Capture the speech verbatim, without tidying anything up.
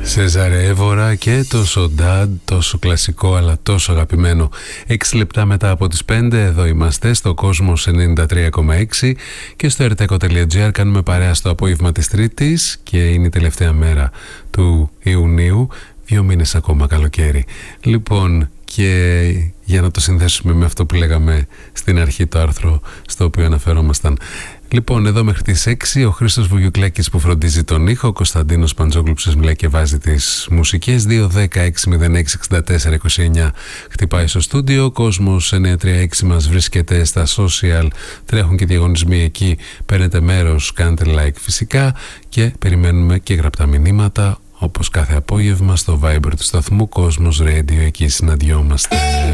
Σέζαρε Εύωρα και το Σοντάντ, τόσο κλασικό αλλά τόσο αγαπημένο. Έξι λεπτά μετά από τις πέντε, εδώ είμαστε στο Κόσμος ενενήντα τρία κόμμα έξι και στο ερτέκο τελεία τζι άρ κάνουμε παρέα στο απόγευμα της Τρίτης και είναι η τελευταία μέρα του Ιουνίου, δύο μήνες ακόμα καλοκαίρι. Λοιπόν, και για να το συνδέσουμε με αυτό που λέγαμε στην αρχή, το άρθρο στο οποίο αναφερόμασταν. Λοιπόν, εδώ μέχρι τις έξι ο Χρήστος Βουγιουκλάκης που φροντίζει τον ήχο, ο Κωνσταντίνος Παντζόγλου μιλάει και βάζει τις μουσικές. Δύο δέκα έξι μηδέν έξι εξήντα τέσσερα είκοσι εννιά χτυπάει στο στούντιο. Ο Κόσμος εννιακόσια τριάντα έξι μας βρίσκεται στα social, τρέχουν και διαγωνισμοί εκεί. Παίρνετε μέρος, κάντε like φυσικά και περιμένουμε και γραπτά μηνύματα όπως κάθε απόγευμα στο Viber του σταθμού Κόσμος Radio, εκεί συναντιόμαστε.